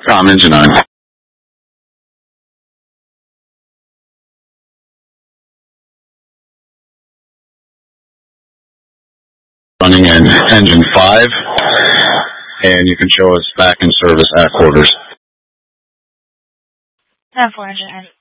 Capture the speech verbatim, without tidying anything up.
Com engine on. Running in engine five, and you can show us back in service at quarters. ten four engine